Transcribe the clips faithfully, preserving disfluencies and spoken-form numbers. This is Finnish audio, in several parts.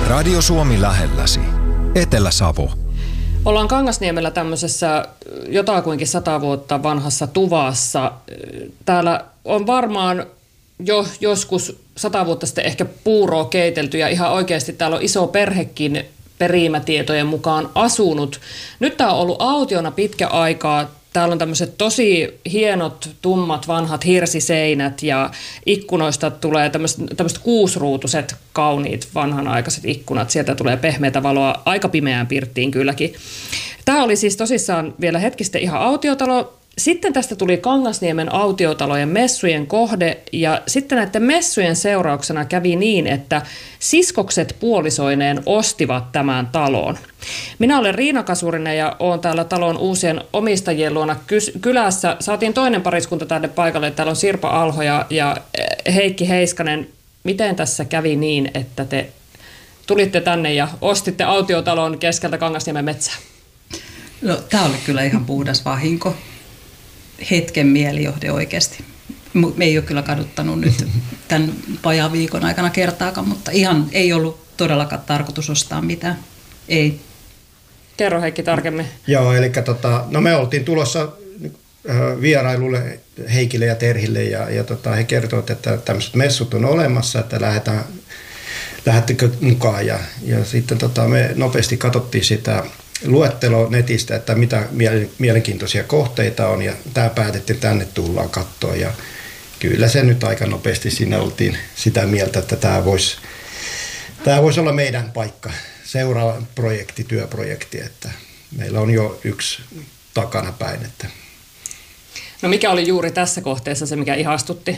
Radio Suomi lähelläsi. Etelä-Savo. Ollaan Kangasniemellä tämmöisessä jotakuinkin sata vuotta vanhassa tuvassa. Täällä on varmaan jo joskus sata vuotta sitten ehkä puuroa keitelty ja ihan oikeasti täällä on iso perhekin perimätietojen mukaan asunut. Nyt tää on ollut autiona pitkä aikaa. Täällä on tämmöiset tosi hienot, tummat, vanhat hirsiseinät ja ikkunoista tulee tämmöiset kuusruutuiset, kauniit, vanhanaikaiset ikkunat. Sieltä tulee pehmeätä valoa aika pimeään pirttiin kylläkin. Tämä oli siis tosissaan vielä hetki sitten ihan autiotalo. Sitten tästä tuli Kangasniemen autiotalojen messujen kohde ja sitten näiden messujen seurauksena kävi niin, että siskokset puolisoineen ostivat tämän talon. Minä olen Riina Kasurinen ja olen täällä talon uusien omistajien luona kylässä. Saatiin toinen pariskunta tänne paikalle. Täällä on Sirpa Alho ja, ja Heikki Heiskanen. Miten tässä kävi niin, että te tulitte tänne ja ostitte autiotalon keskeltä Kangasniemen metsää? No, tämä oli kyllä ihan puhdas vahinko. Hetken mielijohde oikeasti. Me ei ole kyllä kaduttanut nyt tämän vajaan viikon aikana kertaakaan, mutta ihan ei ollut todellakaan tarkoitus ostaa mitään. Ei. Kerro Heikki tarkemmin. Joo, eli tota, no me oltiin tulossa vierailulle Heikille ja Terhille ja, ja tota, he kertoivat, että tämmöiset messut on olemassa, että lähdetään, lähdettekö mukaan ja, ja sitten tota, me nopeasti katsottiin sitä luettelo netistä, että mitä mielenkiintoisia kohteita on ja tämä päätettiin, että tänne tullaan katsoa ja kyllä se nyt aika nopeasti siinä oltiin sitä mieltä, että tämä voisi, tämä voisi olla meidän paikka, seuraava projekti, työprojekti, että meillä on jo yksi takana päin. Että. No mikä oli juuri tässä kohteessa se, mikä ihastutti?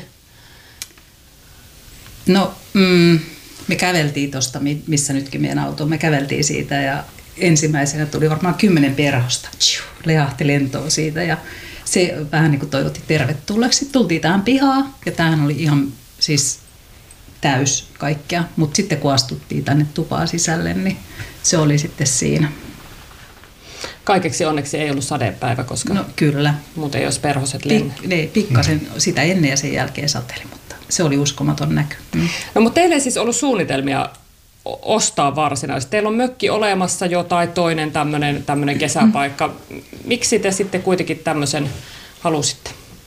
No mm, me käveltiin tuosta, missä nytkin meidän auto, me käveltiin siitä ja ensimmäisenä tuli varmaan kymmenen perhosta, lehahti lentoon siitä ja se vähän niin kuin toivotti tervetulleeksi. Sitten tultiin tähän pihaan ja tämähän oli ihan siis täys kaikkea, mutta sitten kun astuttiin tänne tupaan sisälle, niin se oli sitten siinä. Kaikeksi onneksi ei ollut sadepäivä, koska no, kyllä. muuten ei olisi perhoset lenne. Pik- pikkasen mm. sitä ennen ja sen jälkeen sateli, mutta se oli uskomaton näky. Mm. No mutta teillä ei siis ollut suunnitelmia ostaa varsinaisesti. Teillä on mökki olemassa jo tai toinen tämmöinen, tämmöinen kesäpaikka. Miksi te sitten kuitenkin tämmöisen halusitte?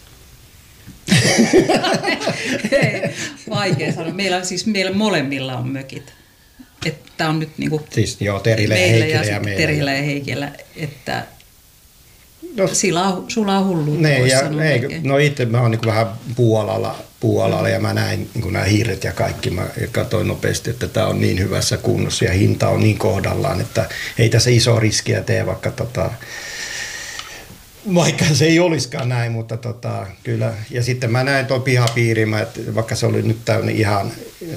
Ei, vaikea sanoa. Meillä, siis, meillä molemmilla on mökit. Että on nyt niinku siis joo, Terillä ja Heikillä ja, ja meillä. Terillä ja Heikillä, että no, sila, sulla on hulluutta. Ne, ja, ei, no itse mä oon niinku vähän puualalla, puualalla mm. ja mä näin niinku nämä hiiret ja kaikki. Mä katsoin nopeasti, että tämä on niin hyvässä kunnossa ja hinta on niin kohdallaan, että ei tässä iso riskiä tee, vaikka tota, vaikka se ei olisikaan näin, mutta tota, kyllä. Ja sitten mä näin tuon pihapiirin, että vaikka se oli nyt täynnä ihan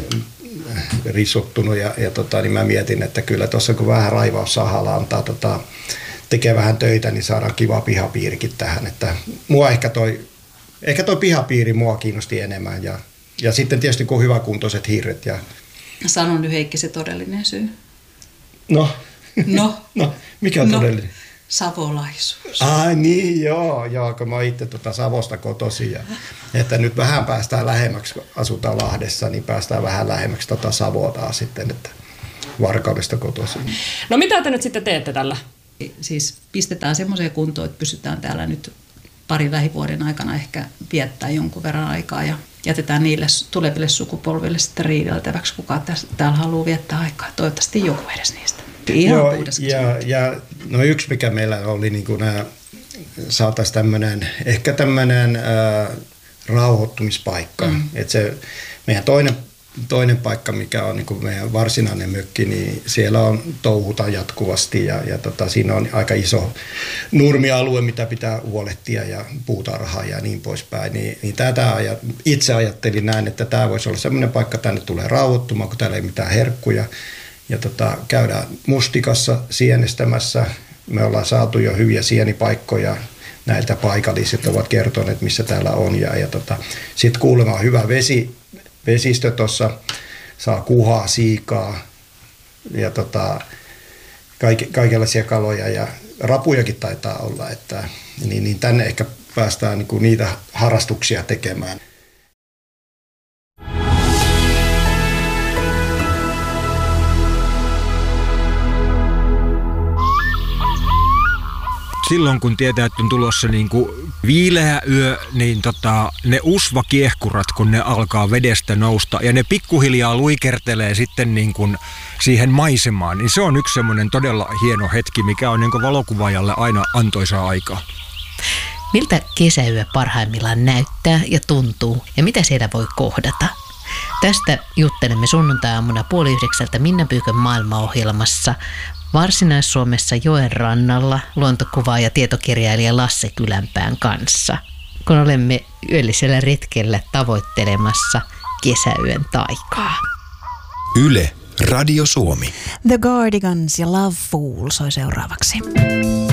risottunut ja, ja tota, niin mä mietin, että kyllä tuossa kun vähän raivaussahalla antaa tota, tekee vähän töitä, niin saadaan kiva pihapiirikin tähän. Että mua ehkä toi, ehkä toi pihapiiri mua kiinnosti enemmän ja, ja sitten tietysti kun on hyväkuntoiset hiiret. Ja sano nyt Heikki se todellinen syy. No, no. no mikä on no. todellinen? Savolaisuus. Ai niin, joo, joo, kun mä oon itse tuota Savosta kotoisin. Ja, että nyt vähän päästään lähemmäksi, kun asutaan Lahdessa, niin päästään vähän lähemmäksi tota Savotaa sitten, että Varkaudesta kotoisin. No mitä te nyt sitten teette tällä? Siis pistetään semmoiseen kuntoon, että pystytään täällä nyt parin lähivuoden aikana ehkä viettää jonkun verran aikaa ja jätetään niille tuleville sukupolville sitten riideltäväksi, kuka täällä haluaa viettää aikaa. Toivottavasti joku edes niistä. Joo, ja, ja no yksi mikä meillä oli, niin kuin nämä, saataisiin tämmöinen, ehkä tämmöinen ää, rauhoittumispaikka. Mm. Että se meidän toinen, toinen paikka, mikä on niin kuin meidän varsinainen mökki, niin siellä on touhuta jatkuvasti ja, ja tota, siinä on aika iso nurmialue, mitä pitää huolehtia ja puutarhaa ja niin poispäin. Niin, niin tätä itse ajattelin näin, että tämä voisi olla semmoinen paikka, tänne tulee rauhoittumaan, kun täällä ei mitään herkkuja. Ja tota, käydään mustikassa sienestämässä. Me ollaan saatu jo hyviä sienipaikkoja. Näiltä paikalliset ovat kertoneet, missä täällä on. Ja, ja tota, sitten kuulemma on hyvä vesi, vesistö tuossa. Saa kuhaa, siikaa ja tota, kaik, kaikenlaisia kaloja. Ja rapujakin taitaa olla. Että, niin, niin tänne ehkä päästään niinku niitä harrastuksia tekemään. silloin kun tietää, että on tulossa niin kuin viileä yö, niin tota, ne usvakiehkurat, kun ne alkaa vedestä nousta ja ne pikkuhiljaa luikertelee sitten niin kuin siihen maisemaan, niin se on yksi semmoinen todella hieno hetki, mikä on niin kuin valokuvaajalle aina antoisaa aikaa. Miltä kesäyö parhaimmillaan näyttää ja tuntuu ja mitä siellä voi kohdata? Tästä juttelemme sunnuntai-aamuna puoli yhdeksältä Minna Pyykön maailmaohjelmassa Varsinais-Suomessa joen rannalla luontokuvaaja ja tietokirjailija Lasse Kylänpään kanssa, kun olemme yöllisellä retkellä tavoittelemassa kesäyön taikaa. Yle, Radio Suomi. The Cardigans ja Love Fool soi seuraavaksi.